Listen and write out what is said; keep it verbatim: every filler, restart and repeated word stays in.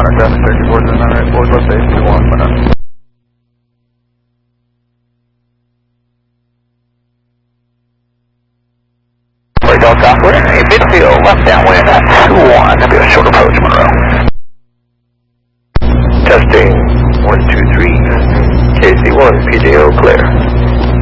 Connor, traffic thirty-four to nine right forward, left base, two one, Connor. Radar software, a midfield, left downwind, two one, that'll be a short approach, Monroe. Testing, one two three, K C one, P J O clear.